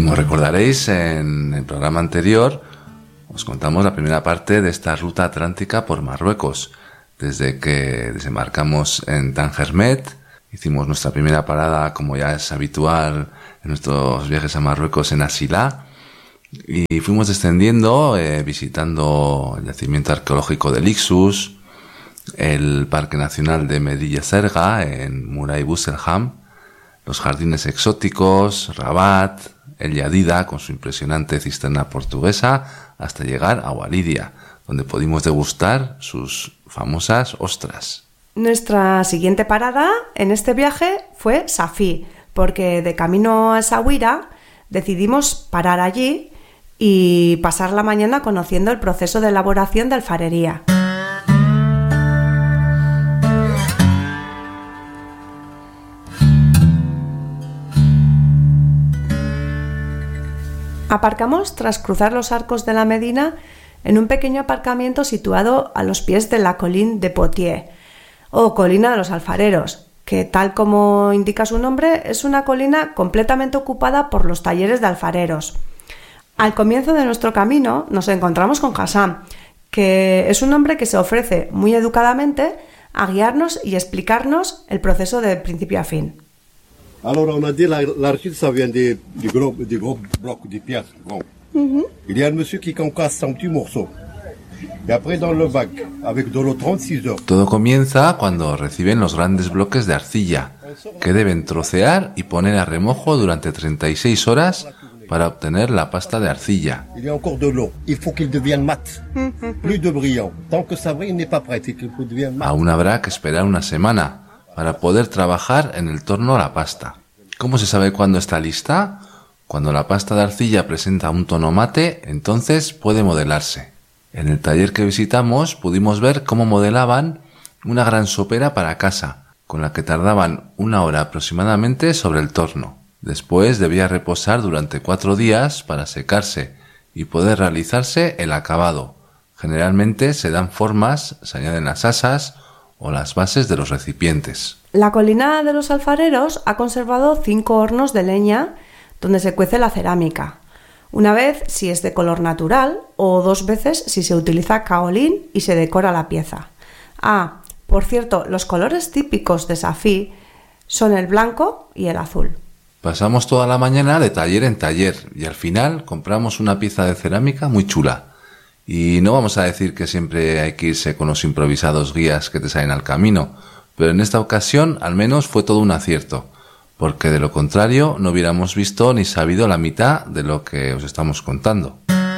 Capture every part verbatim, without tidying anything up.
Como recordaréis, en el programa anterior os contamos la primera parte de esta ruta atlántica por Marruecos. Desde que desembarcamos en Tangermet, hicimos nuestra primera parada, como ya es habitual en nuestros viajes a Marruecos, en Asila, y fuimos descendiendo, eh, visitando el yacimiento arqueológico de Lixus, el Parque Nacional de Medilla Serga en Muray Busselham, los jardines exóticos, Rabat, el Yadida con su impresionante cisterna portuguesa, hasta llegar a Walidia, donde pudimos degustar sus famosas ostras. Nuestra siguiente parada en este viaje fue Safí, porque de camino a Essaouira decidimos parar allí y pasar la mañana conociendo el proceso de elaboración de alfarería. Aparcamos tras cruzar los arcos de la Medina en un pequeño aparcamiento situado a los pies de la Colline de Potier, o Colina de los Alfareros, que tal como indica su nombre es una colina completamente ocupada por los talleres de alfareros. Al comienzo de nuestro camino nos encontramos con Hassan, que es un hombre que se ofrece muy educadamente a guiarnos y explicarnos el proceso de principio a fin. Alors on a dit la, l'argile ça vient des, des, gros, des gros blocs, des pierres gros. Mm-hmm. Il y a un monsieur qui concasse un petit morceau. Y après dans le bac, avec de l'eau trente-six heures. Todo comienza cuando reciben los grandes bloques de arcilla, que deben trocear y poner a remojo durante treinta y seis horas para obtener la pasta de arcilla. Il y a encore de l'eau. Il faut qu'il devienne mat. Plus de brillant. Tant que ça brille, il n'est pas prêt. Il faut devienne mat. Aún habrá que esperar una semana para poder trabajar en el torno a la pasta. ¿Cómo se sabe cuándo está lista? Cuando la pasta de arcilla presenta un tono mate, entonces puede modelarse. En el taller que visitamos pudimos ver cómo modelaban una gran sopera para casa, con la que tardaban una hora aproximadamente sobre el torno. Después debía reposar durante cuatro días para secarse y poder realizarse el acabado. Generalmente se dan formas, se añaden las asas o las bases de los recipientes. La Colina de los Alfareros ha conservado cinco hornos de leña donde se cuece la cerámica. Una vez si es de color natural o dos veces si se utiliza kaolín y se decora la pieza. Ah, por cierto, los colores típicos de Safí son el blanco y el azul. Pasamos toda la mañana de taller en taller y al final compramos una pieza de cerámica muy chula. Y no vamos a decir que siempre hay que irse con los improvisados guías que te salen al camino, pero en esta ocasión al menos fue todo un acierto, porque de lo contrario no hubiéramos visto ni sabido la mitad de lo que os estamos contando.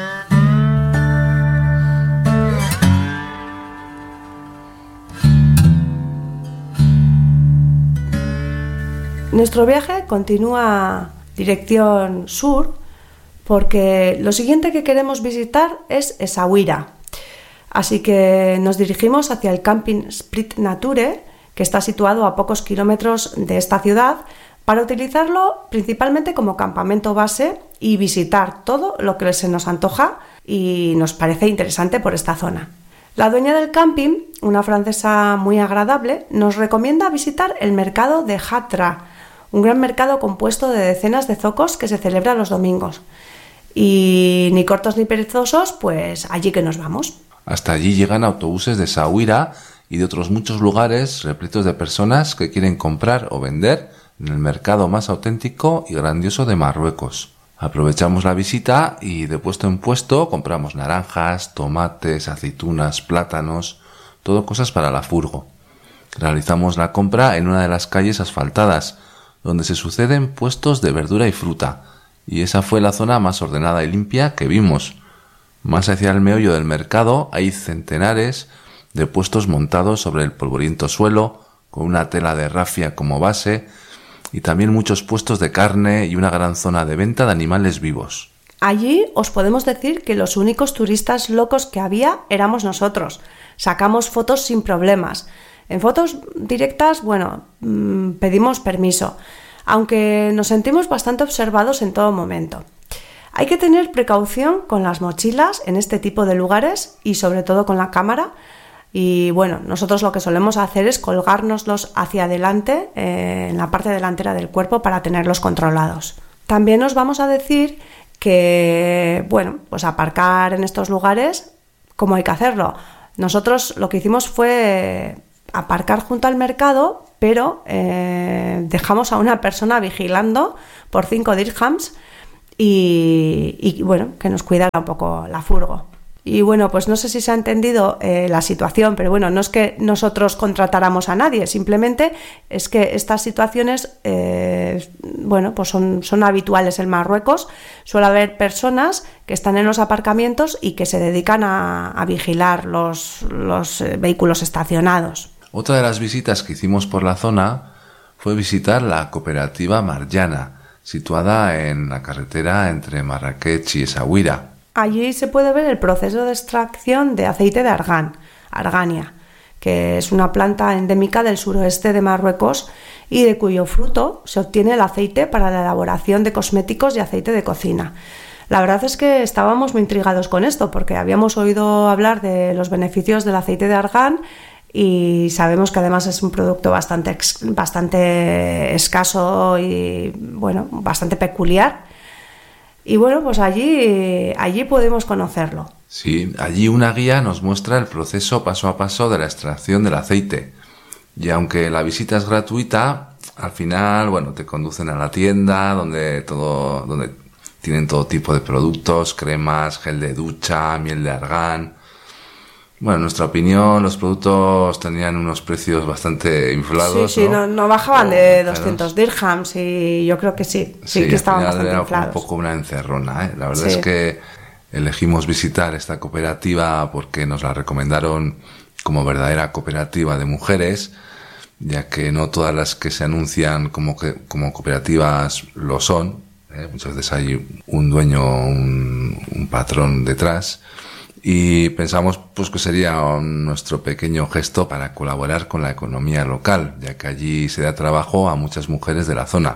Nuestro viaje continúa dirección sur, porque lo siguiente que queremos visitar es Essaouira. Así que nos dirigimos hacia el camping Split Nature, que está situado a pocos kilómetros de esta ciudad, para utilizarlo principalmente como campamento base y visitar todo lo que se nos antoja y nos parece interesante por esta zona. La dueña del camping, una francesa muy agradable, nos recomienda visitar el mercado de Hatra, un gran mercado compuesto de decenas de zocos que se celebra los domingos. Y ni cortos ni perezosos, pues allí que nos vamos. Hasta allí llegan autobuses de Essaouira y de otros muchos lugares repletos de personas que quieren comprar o vender en el mercado más auténtico y grandioso de Marruecos. Aprovechamos la visita y de puesto en puesto compramos naranjas, tomates, aceitunas, plátanos, todo cosas para la furgo. Realizamos la compra en una de las calles asfaltadas, donde se suceden puestos de verdura y fruta, y esa fue la zona más ordenada y limpia que vimos. Más hacia el meollo del mercado hay centenares de puestos montados sobre el polvoriento suelo, con una tela de rafia como base, y también muchos puestos de carne y una gran zona de venta de animales vivos. Allí os podemos decir que los únicos turistas locos que había éramos nosotros. Sacamos fotos sin problemas. En fotos directas, bueno, mmm, pedimos permiso, aunque nos sentimos bastante observados en todo momento. Hay que tener precaución con las mochilas en este tipo de lugares y sobre todo con la cámara. Y bueno, nosotros lo que solemos hacer es colgárnoslos hacia adelante, eh, en la parte delantera del cuerpo, para tenerlos controlados. También os vamos a decir que, bueno, pues aparcar en estos lugares, ¿cómo hay que hacerlo? Nosotros lo que hicimos fue aparcar junto al mercado, pero eh, dejamos a una persona vigilando por cinco dirhams y, y, bueno, que nos cuidara un poco la furgo. Y bueno, pues no sé si se ha entendido eh, la situación, pero bueno, no es que nosotros contratáramos a nadie, simplemente es que estas situaciones, eh, bueno, pues son, son habituales en Marruecos. Suele haber personas que están en los aparcamientos y que se dedican a, a vigilar los, los eh, vehículos estacionados. Otra de las visitas que hicimos por la zona fue visitar la cooperativa Marjana, situada en la carretera entre Marrakech y Essaouira. Allí se puede ver el proceso de extracción de aceite de argán, argania, que es una planta endémica del suroeste de Marruecos y de cuyo fruto se obtiene el aceite para la elaboración de cosméticos y aceite de cocina. La verdad es que estábamos muy intrigados con esto porque habíamos oído hablar de los beneficios del aceite de argán y sabemos que además es un producto bastante, bastante escaso y bueno, bastante peculiar. Y bueno, pues allí, allí podemos conocerlo. Sí, allí una guía nos muestra el proceso paso a paso de la extracción del aceite. Y aunque la visita es gratuita, al final, bueno, te conducen a la tienda donde todo, donde tienen todo tipo de productos, cremas, gel de ducha, miel de argán. Bueno, en nuestra opinión, los productos tenían unos precios bastante inflados. Sí, sí, no, no, no bajaban o, de doscientos dirhams y yo creo que sí, sí, sí que estaban bastante era inflados. Un poco una encerrona, ¿eh? La verdad sí. es que elegimos visitar esta cooperativa porque nos la recomendaron como verdadera cooperativa de mujeres, ya que no todas las que se anuncian como, que, como cooperativas lo son, ¿eh? Muchas veces hay un dueño, un, un patrón detrás. Y pensamos pues que sería nuestro pequeño gesto para colaborar con la economía local, ya que allí se da trabajo a muchas mujeres de la zona.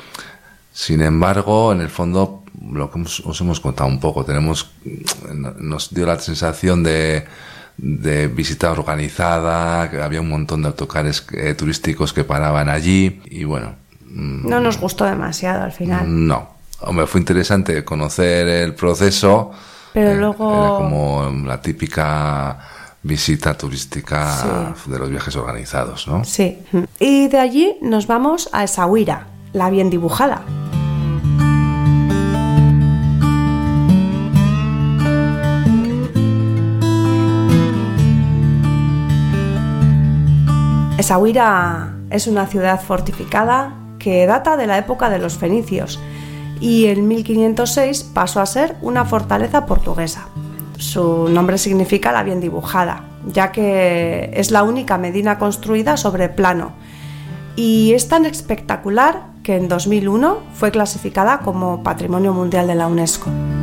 Sin embargo, en el fondo, lo que os hemos contado un poco, tenemos, nos dio la sensación de, de visita organizada, que había un montón de autocares eh, turísticos que paraban allí y bueno. No nos gustó demasiado al final. No, hombre, fue interesante conocer el proceso. Pero luego... Era como la típica visita turística sí. de los viajes organizados, ¿no? Sí. Y de allí nos vamos a Essaouira, la bien dibujada. Essaouira es una ciudad fortificada que data de la época de los fenicios y en mil quinientos seis pasó a ser una fortaleza portuguesa. Su nombre significa la bien dibujada, ya que es la única medina construida sobre plano y es tan espectacular que en dos mil uno fue clasificada como Patrimonio Mundial de la UNESCO.